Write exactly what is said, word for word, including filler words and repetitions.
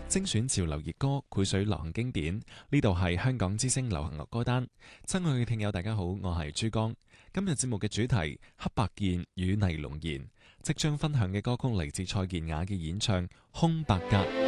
精選潮流熱歌，繪水流行經典。呢度係香港之聲流行樂歌單。親愛嘅聽友，大家好，我係珠江。今日節目嘅主題黑白鍵與尼龍弦，即將分享嘅歌曲嚟自蔡健雅嘅演唱《空白格》。